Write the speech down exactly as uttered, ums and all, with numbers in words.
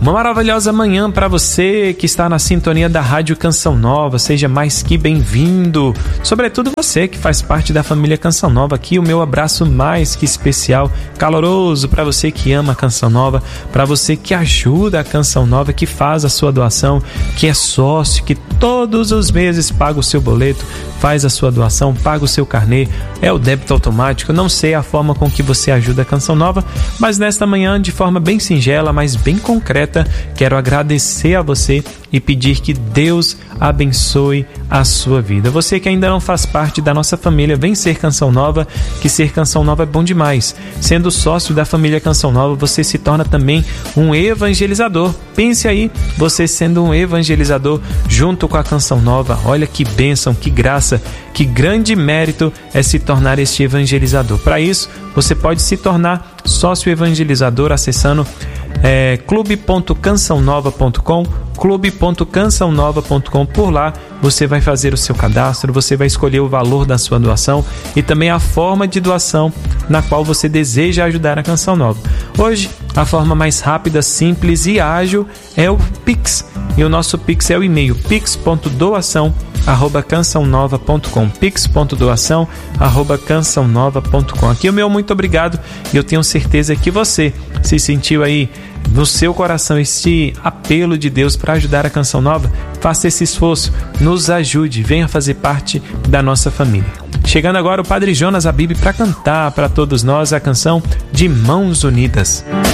Uma maravilhosa manhã para você que está na sintonia da Rádio Canção Nova. Seja mais que bem-vindo. Sobretudo você que faz parte da família Canção Nova. Aqui o meu abraço mais que especial, caloroso para você que ama a Canção Nova, para você que ajuda a Canção Nova, que faz a sua doação, que é sócio, que todos os meses paga o seu boleto, faz a sua doação, paga o seu carnê, é o débito automático. Não sei a forma com que você ajuda a Canção Nova, mas nesta manhã, de forma bem singela, mas bem concreta, quero agradecer a você e pedir que Deus abençoe a sua vida. Você que ainda não faz parte da nossa família, vem ser Canção Nova, que ser Canção Nova é bom demais. Sendo sócio da família Canção Nova, você se torna também um evangelizador. Pense aí, você sendo um evangelizador junto com a Canção Nova. Olha que bênção, que graça, que grande mérito é se tornar este evangelizador. Para isso, você pode se tornar sócio evangelizador acessando é, clube ponto canção nova ponto com, clube ponto canção nova ponto com. Por lá você vai fazer o seu cadastro, você vai escolher o valor da sua doação e também a forma de doação na qual você deseja ajudar a Canção Nova. Hoje, a forma mais rápida, simples e ágil é o Pix. E o nosso Pix é o e-mail pix ponto doação arroba canção nova ponto com, pix ponto doação arroba canção nova ponto com. Aqui o meu muito obrigado, e eu tenho certeza que você se sentiu aí no seu coração esse apelo de Deus para ajudar a Canção Nova. Faça esse esforço, nos ajude, venha fazer parte da nossa família. Chegando agora o Padre Jonas Abib para cantar para todos nós a canção de Mãos Unidas.